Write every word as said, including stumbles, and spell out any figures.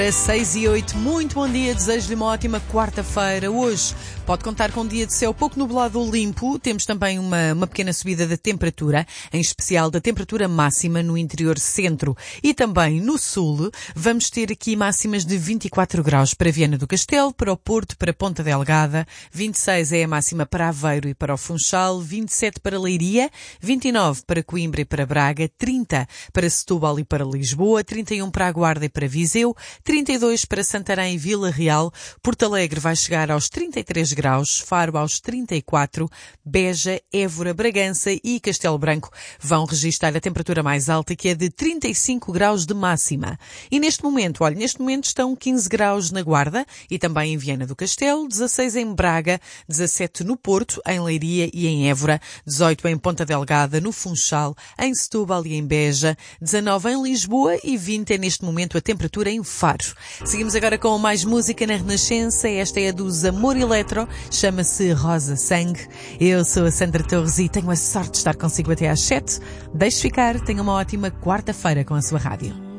seis e oito, muito bom dia, desejo-lhe uma ótima quarta-feira. Hoje pode contar com um dia de céu pouco nublado ou limpo. Temos também uma, uma pequena subida da temperatura, em especial da temperatura máxima no interior centro e também no sul. Vamos ter aqui máximas de vinte e quatro graus para Viana do Castelo, para o Porto, para Ponta Delgada. vinte e seis é a máxima para Aveiro e para o Funchal, vinte e sete para Leiria, vinte e nove para Coimbra e para Braga, trinta para Setúbal e para Lisboa, trinta e um para a Guarda e para Viseu, trinta e dois para Santarém e Vila Real, Porto Alegre vai chegar aos trinta e três graus, Faro aos trinta e quatro, Beja, Évora, Bragança e Castelo Branco vão registrar a temperatura mais alta, que é de trinta e cinco graus de máxima. E neste momento, olha, neste momento estão quinze graus na Guarda e também em Viana do Castelo, dezasseis em Braga, dezassete no Porto, em Leiria e em Évora, dezoito em Ponta Delgada, no Funchal, em Setúbal e em Beja, dezanove em Lisboa e vinte é neste momento a temperatura em Faro. Seguimos agora com mais música na Renascença. Esta é a dos Amor Eletro, chama-se Rosa Sangue. Eu sou a Sandra Torres e tenho a sorte de estar consigo até às sete. Deixe ficar, tenha uma ótima quarta-feira com a sua rádio.